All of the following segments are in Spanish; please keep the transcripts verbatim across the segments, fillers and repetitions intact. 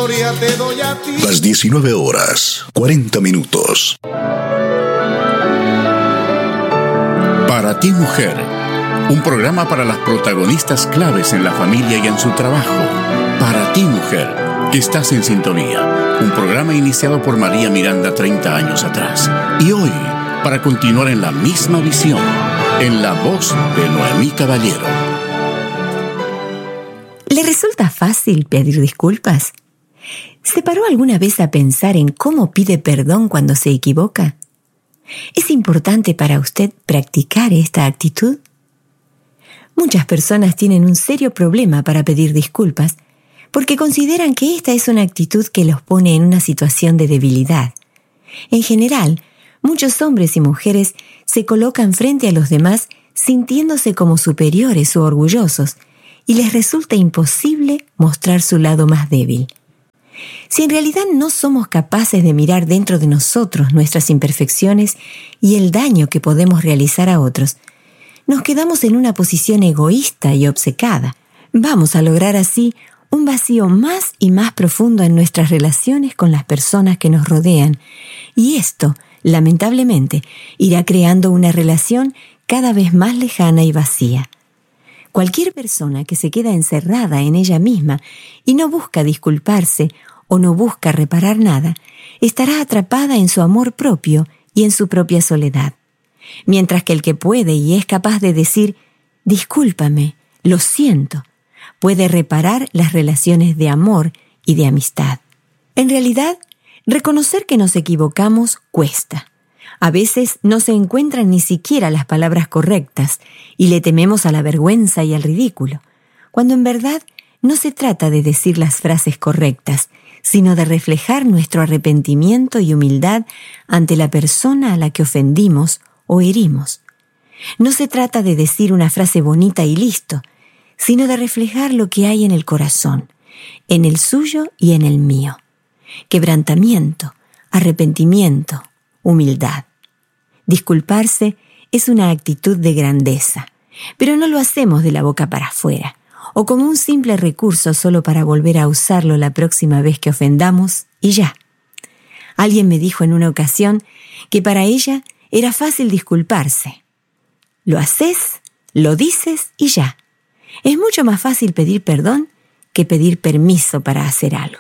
gloria te doy a ti. Las diecinueve horas, cuarenta minutos. Para ti, mujer, un programa para las protagonistas claves en la familia y en su trabajo. Para ti, mujer, que estás en sintonía. Un programa iniciado por María Miranda treinta años atrás. Y hoy, para continuar en la misma visión, en la voz de Noemí Caballero. ¿Le resulta fácil pedir disculpas? ¿Se paró alguna vez a pensar en cómo pide perdón cuando se equivoca? ¿Es importante para usted practicar esta actitud? Muchas personas tienen un serio problema para pedir disculpas porque consideran que esta es una actitud que los pone en una situación de debilidad. En general, muchos hombres y mujeres se colocan frente a los demás sintiéndose como superiores o orgullosos y les resulta imposible mostrar su lado más débil. Si en realidad no somos capaces de mirar dentro de nosotros nuestras imperfecciones y el daño que podemos realizar a otros, nos quedamos en una posición egoísta y obcecada. Vamos a lograr así un vacío más y más profundo en nuestras relaciones con las personas que nos rodean, y esto, lamentablemente, irá creando una relación cada vez más lejana y vacía. Cualquier persona que se queda encerrada en ella misma y no busca disculparse o no busca reparar nada, estará atrapada en su amor propio y en su propia soledad. Mientras que el que puede y es capaz de decir, discúlpame, lo siento, puede reparar las relaciones de amor y de amistad. En realidad, reconocer que nos equivocamos cuesta. A veces no se encuentran ni siquiera las palabras correctas y le tememos a la vergüenza y al ridículo, cuando en verdad no se trata de decir las frases correctas, sino de reflejar nuestro arrepentimiento y humildad ante la persona a la que ofendimos o herimos. No se trata de decir una frase bonita y listo, sino de reflejar lo que hay en el corazón, en el suyo y en el mío. Quebrantamiento, arrepentimiento, humildad. Disculparse es una actitud de grandeza, pero no lo hacemos de la boca para afuera, o como un simple recurso solo para volver a usarlo la próxima vez que ofendamos y ya. Alguien me dijo en una ocasión que para ella era fácil disculparse. Lo haces, lo dices y ya. Es mucho más fácil pedir perdón que pedir permiso para hacer algo.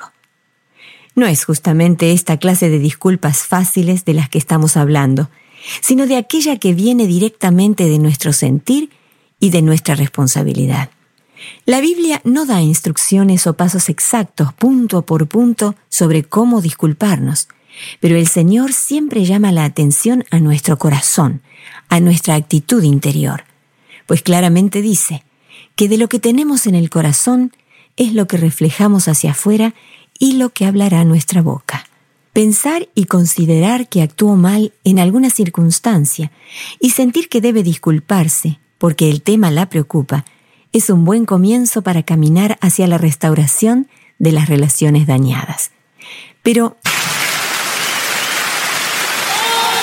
No es justamente esta clase de disculpas fáciles de las que estamos hablando, sino de aquella que viene directamente de nuestro sentir y de nuestra responsabilidad. La Biblia no da instrucciones o pasos exactos, punto por punto, sobre cómo disculparnos, pero el Señor siempre llama la atención a nuestro corazón, a nuestra actitud interior, pues claramente dice que de lo que tenemos en el corazón es lo que reflejamos hacia afuera y lo que hablará nuestra boca. Pensar y considerar que actuó mal en alguna circunstancia y sentir que debe disculparse porque el tema la preocupa es un buen comienzo para caminar hacia la restauración de las relaciones dañadas. Pero